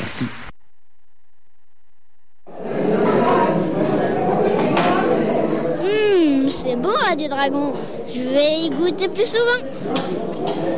Merci. C'est bon, Radio Dragon. Je vais y goûter plus souvent.